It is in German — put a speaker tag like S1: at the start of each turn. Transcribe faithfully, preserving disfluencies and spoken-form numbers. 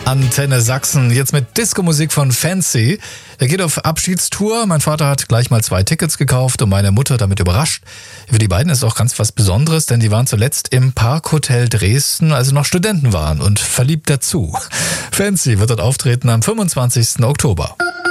S1: Antenne Sachsen, jetzt mit Disco-Musik von Fancy. Der geht auf Abschiedstour. Mein Vater hat gleich mal zwei Tickets gekauft und meine Mutter damit überrascht. Für die beiden ist auch ganz was Besonderes, denn die waren zuletzt im Parkhotel Dresden, als sie noch Studenten waren und verliebt dazu. Fancy wird dort auftreten am fünfundzwanzigsten Oktober.